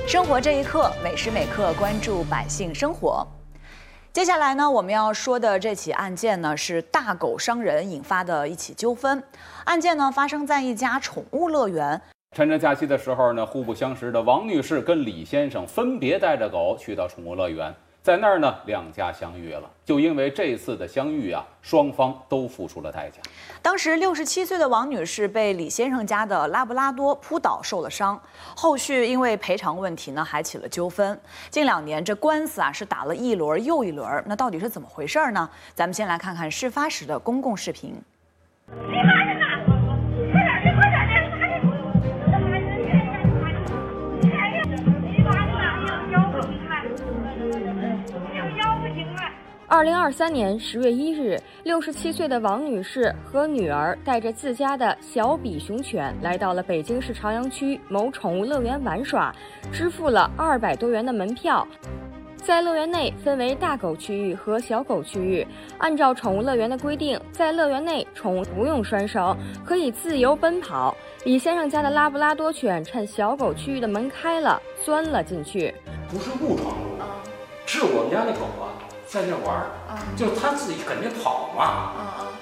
生活这一刻，每时每刻关注百姓生活。接下来呢，我们要说的这起案件呢，是大狗伤人引发的一起纠纷。案件呢，发生在一家宠物乐园。 趁着假期的时候呢，互不相识的王女士跟李先生分别带着狗去到宠物乐园，在那儿呢，两家相遇了。就因为这次的相遇啊，双方都付出了代价。 当时67岁的王女士被李先生家的拉布拉多扑倒受了伤，后续因为赔偿问题呢，还起了纠纷。近2年这官司啊是打了一轮又一轮，那到底是怎么回事呢？咱们先来看看事发时的公共视频。 2023年10月1日，67岁的王女士和女儿带着自家的小比熊犬来到了北京市朝阳区某宠物乐园玩耍，支付了200多元的门票。在乐园内分为大狗区域和小狗区域，按照宠物乐园的规定，在乐园内宠物不用拴绳，可以自由奔跑。李先生家的拉布拉多犬趁小狗区域的门开了，钻了进去。 不是误闯，是我们家那狗啊，在那玩儿，就是它自己肯定跑嘛，